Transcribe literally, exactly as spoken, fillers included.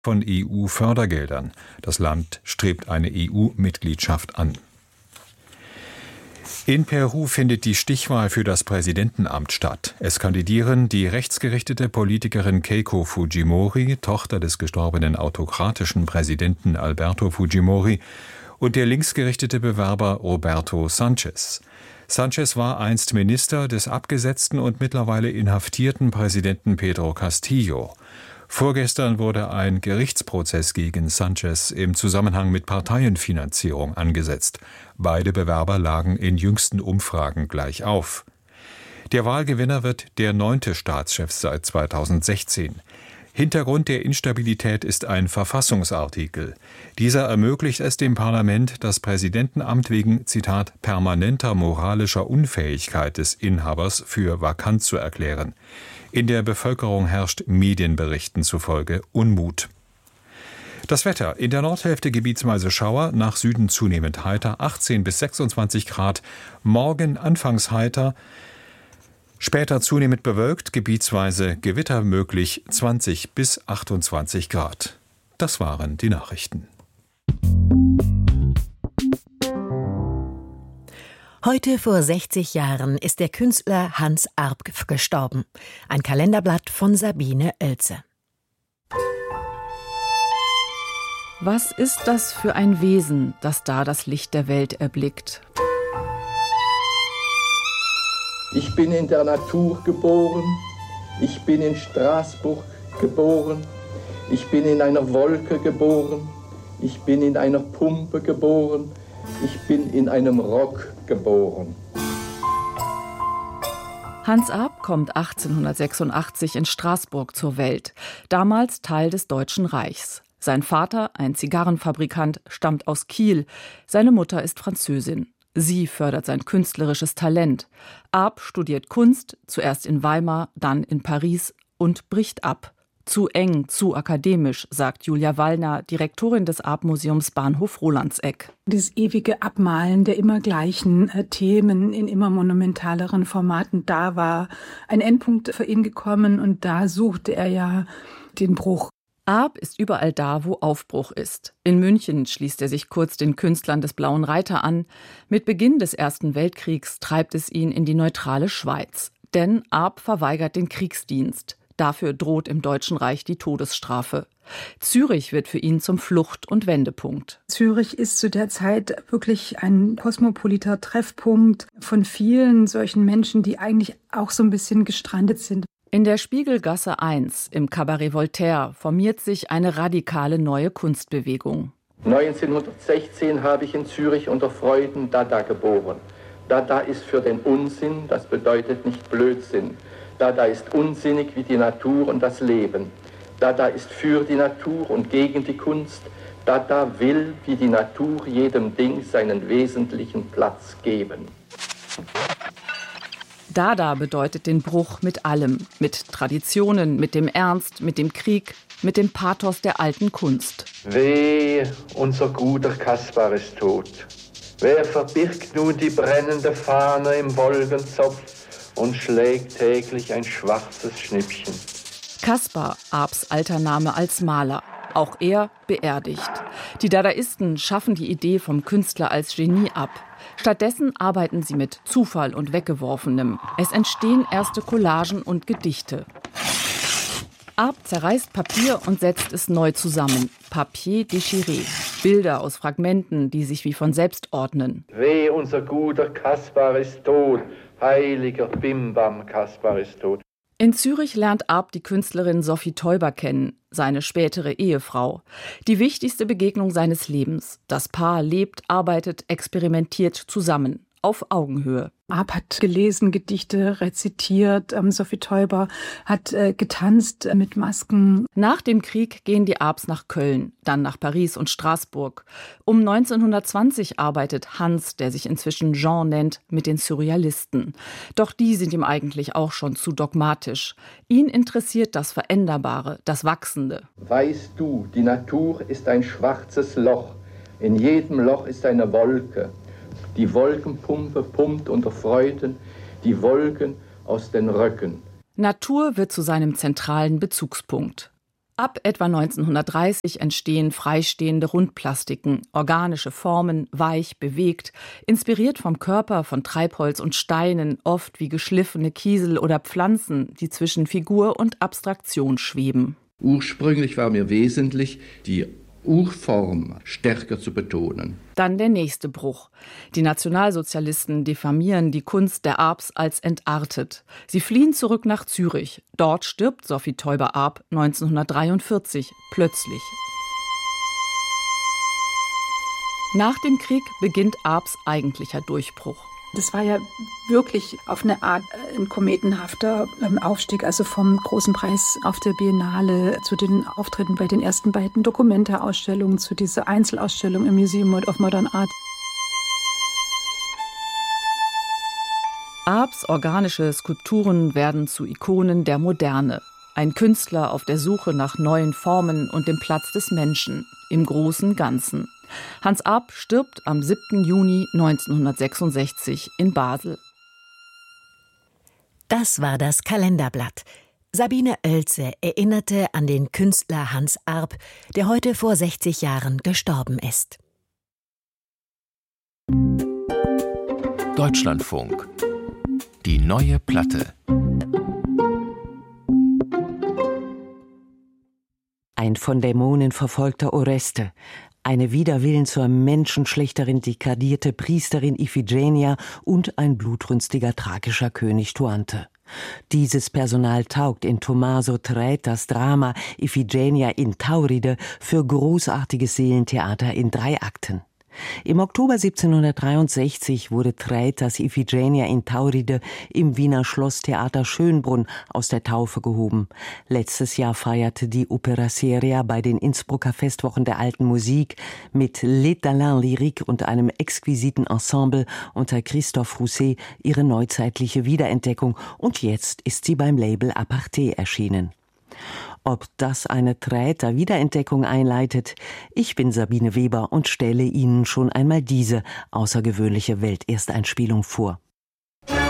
von E U-Fördergeldern. Das Land strebt eine E U-Mitgliedschaft an. In Peru findet die Stichwahl für das Präsidentenamt statt. Es kandidieren die rechtsgerichtete Politikerin Keiko Fujimori, Tochter des gestorbenen autokratischen Präsidenten Alberto Fujimori, und der linksgerichtete Bewerber Roberto Sanchez. Sanchez war einst Minister des abgesetzten und mittlerweile inhaftierten Präsidenten Pedro Castillo. Vorgestern wurde ein Gerichtsprozess gegen Sanchez im Zusammenhang mit Parteienfinanzierung angesetzt. Beide Bewerber lagen in jüngsten Umfragen gleich auf. Der Wahlgewinner wird der neunte Staatschef seit zweitausendsechzehn. Hintergrund der Instabilität ist ein Verfassungsartikel. Dieser ermöglicht es dem Parlament, das Präsidentenamt wegen, Zitat, permanenter moralischer Unfähigkeit des Inhabers für vakant zu erklären. In der Bevölkerung herrscht Medienberichten zufolge Unmut. Das Wetter: In der Nordhälfte gebietsweise Schauer, nach Süden zunehmend heiter, achtzehn bis sechsundzwanzig Grad. Morgen anfangs heiter, später zunehmend bewölkt, gebietsweise Gewitter möglich, zwanzig bis achtundzwanzig Grad. Das waren die Nachrichten. Heute vor sechzig Jahren ist der Künstler Hans Arp gestorben. Ein Kalenderblatt von Sabine Oelze. Was ist das für ein Wesen, das da das Licht der Welt erblickt? Ich bin in der Natur geboren, ich bin in Straßburg geboren, ich bin in einer Wolke geboren, ich bin in einer Pumpe geboren, ich bin in einem Rock geboren. Hans Arp kommt achtzehnhundertsechsundachtzig in Straßburg zur Welt, damals Teil des Deutschen Reichs. Sein Vater, ein Zigarrenfabrikant, stammt aus Kiel, seine Mutter ist Französin. Sie fördert sein künstlerisches Talent. Arp studiert Kunst, zuerst in Weimar, dann in Paris und bricht ab. Zu eng, zu akademisch, sagt Julia Wallner, Direktorin des Arp-Museums Bahnhof Rolandseck. Das ewige Abmalen der immer gleichen äh, Themen in immer monumentaleren Formaten, da war ein Endpunkt für ihn gekommen und da suchte er ja den Bruch. Arp ist überall da, wo Aufbruch ist. In München schließt er sich kurz den Künstlern des Blauen Reiter an. Mit Beginn des Ersten Weltkriegs treibt es ihn in die neutrale Schweiz. Denn Arp verweigert den Kriegsdienst. Dafür droht im Deutschen Reich die Todesstrafe. Zürich wird für ihn zum Flucht- und Wendepunkt. Zürich ist zu der Zeit wirklich ein kosmopoliter Treffpunkt von vielen solchen Menschen, die eigentlich auch so ein bisschen gestrandet sind. In der Spiegelgasse eins im Cabaret Voltaire formiert sich eine radikale neue Kunstbewegung. neunzehnhundertsechzehn habe ich in Zürich unter Freuden Dada geboren. Dada ist für den Unsinn, das bedeutet nicht Blödsinn. Dada ist unsinnig wie die Natur und das Leben. Dada ist für die Natur und gegen die Kunst. Dada will, wie die Natur, jedem Ding seinen wesentlichen Platz geben. Dada bedeutet den Bruch mit allem, mit Traditionen, mit dem Ernst, mit dem Krieg, mit dem Pathos der alten Kunst. Weh, unser guter Kaspar ist tot. Wer verbirgt nun die brennende Fahne im Wolkenzopf und schlägt täglich ein schwarzes Schnippchen? Kaspar, Arps alter Name als Maler. Auch er beerdigt. Die Dadaisten schaffen die Idee vom Künstler als Genie ab. Stattdessen arbeiten sie mit Zufall und Weggeworfenem. Es entstehen erste Collagen und Gedichte. Arp zerreißt Papier und setzt es neu zusammen. Papier déchiré. Bilder aus Fragmenten, die sich wie von selbst ordnen. Weh, unser guter Kaspar ist tot. Heiliger Bimbam, Kaspar ist tot. In Zürich lernt Arp die Künstlerin Sophie Teuber kennen, seine spätere Ehefrau. Die wichtigste Begegnung seines Lebens. Das Paar lebt, arbeitet, experimentiert zusammen, auf Augenhöhe. Arp hat gelesen, Gedichte rezitiert, ähm, Sophie Teuber hat äh, getanzt äh, mit Masken. Nach dem Krieg gehen die Arps nach Köln, dann nach Paris und Straßburg. Um neunzehnhundertzwanzig arbeitet Hans, der sich inzwischen Jean nennt, mit den Surrealisten. Doch die sind ihm eigentlich auch schon zu dogmatisch. Ihn interessiert das Veränderbare, das Wachsende. Weißt du, die Natur ist ein schwarzes Loch. In jedem Loch ist eine Wolke. Die Wolkenpumpe pumpt unter Freuden die Wolken aus den Röcken. Natur wird zu seinem zentralen Bezugspunkt. Ab etwa neunzehnhundertdreißig entstehen freistehende Rundplastiken, organische Formen, weich, bewegt, inspiriert vom Körper von Treibholz und Steinen, oft wie geschliffene Kiesel oder Pflanzen, die zwischen Figur und Abstraktion schweben. Ursprünglich war mir wesentlich, die Urform stärker zu betonen. Dann der nächste Bruch. Die Nationalsozialisten diffamieren die Kunst der Arps als entartet. Sie fliehen zurück nach Zürich. Dort stirbt Sophie Teuber-Arp neunzehnhundertdreiundvierzig plötzlich. Nach dem Krieg beginnt Arps eigentlicher Durchbruch. Das war ja wirklich auf eine Art ein kometenhafter Aufstieg, also vom Großen Preis auf der Biennale zu den Auftritten bei den ersten beiden Documenta-Ausstellungen, zu dieser Einzelausstellung im Museum of Modern Art. Arps organische Skulpturen werden zu Ikonen der Moderne. Ein Künstler auf der Suche nach neuen Formen und dem Platz des Menschen im großen Ganzen. Hans Arp stirbt am siebten Juni neunzehnhundertsechsundsechzig in Basel. Das war das Kalenderblatt. Sabine Oelze erinnerte an den Künstler Hans Arp, der heute vor sechzig Jahren gestorben ist. Deutschlandfunk. Die neue Platte. Ein von Dämonen verfolgter Oreste, eine wider Willen zur Menschenschlechterin degradierte Priesterin Iphigenia und ein blutrünstiger tragischer König Tuante. Dieses Personal taugt in Tommaso Traetas Drama Iphigenia in Tauride für großartiges Seelentheater in drei Akten. Im Oktober siebzehnhundertdreiundsechzig wurde Traetas Iphigenia in Tauride im Wiener Schlosstheater Schönbrunn aus der Taufe gehoben. Letztes Jahr feierte die Opera Seria bei den Innsbrucker Festwochen der alten Musik mit L'Étalin Lyrique und einem exquisiten Ensemble unter Christophe Rousset ihre neuzeitliche Wiederentdeckung, und jetzt ist sie beim Label Aparté erschienen. Ob das eine Traeter-Wiederentdeckung einleitet? Ich bin Sabine Weber und stelle Ihnen schon einmal diese außergewöhnliche Weltersteinspielung vor.